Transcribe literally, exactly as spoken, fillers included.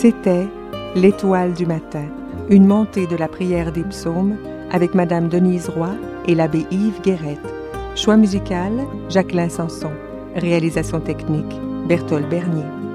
C'était L'étoile du matin, une montée de la prière des psaumes avec Madame Denise Roy et l'abbé Yves Guérette. Choix musical, Jacqueline Sanson. Réalisation technique, Berthold Bernier.